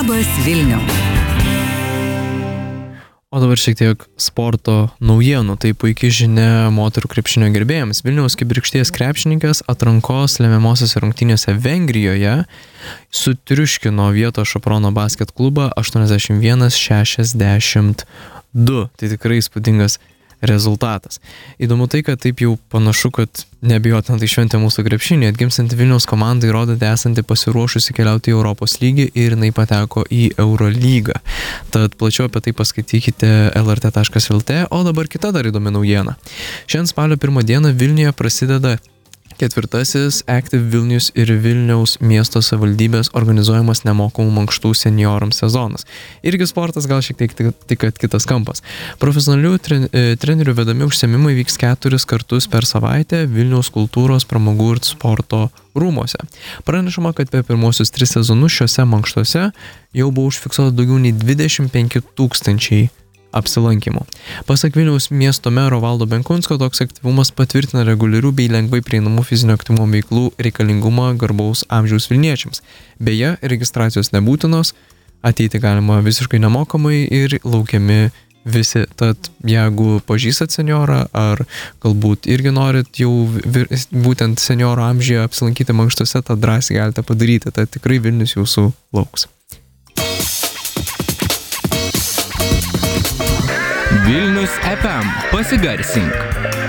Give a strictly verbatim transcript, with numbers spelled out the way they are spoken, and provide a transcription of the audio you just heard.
Klubas Vilniau. O dabar šiek tiek sporto naujienų. Tai puikiai žinia moterų krepšinio gerbėjams. Vilniaus Kibirkšties krepšininkas atrankos lemiamosiose rungtynėse Vengrijoje sutriuškino vietos Šaprono basket klubą aštuoniasdešimt vienas šešiasdešimt du. Tai tikrai įspūdingas rezultatas. Įdomu tai, kad taip jau panašu, kad neabejotinai tai šventė mūsų krepšinį. Atgimstanti Vilniaus komanda įrodė esanti pasiruošusi keliauti į Europos lygį ir jinai pateko į Eurolygą. Tad plačiau apie tai paskaitykite el er tė taškas el tė, o dabar kita dar įdomi naujiena. Šiandien spalio pirmą dieną Vilniuje prasideda ketvirtasis Active Vilnius ir Vilniaus miesto savivaldybės organizuojamas nemokamų mankštų seniorams sezonas. Irgi sportas, gal šiek tiek tik, tik kitas kampas. Profesionalių tren, trenerių vedami užsiėmimai vyks keturis kartus per savaitę Vilniaus kultūros, pramogų ir sporto rūmose. Pranešama, kad per pirmosius tris sezonus šiuose mankštuose jau buvo užfiksuota daugiau nei dvidešimt penki tūkstančiai apsilankymų. Pasak Vilniaus miesto mero Valdo Benkunsko, toks aktyvumas patvirtina reguliarių bei lengvai prieinamų fizinio aktyvumo veiklų reikalingumą garbaus amžiaus vilniečiams. Beje, registracijos nebūtinos, ateiti galima visiškai nemokamai ir laukiami visi. Tad jeigu pažįstat seniorą ar galbūt irgi norit jau vir, būtent senioro amžiuje apsilankyti mankštuose, tad drąsiai galite padaryti. Tad tikrai Vilnius jūsų lauks. Vilnius ef em. Pasigarsink.